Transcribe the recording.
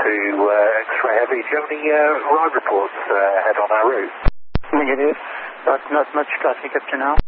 X-ray heavy. Do you have any ride reports ahead on our route? Negative, but not much traffic up to now.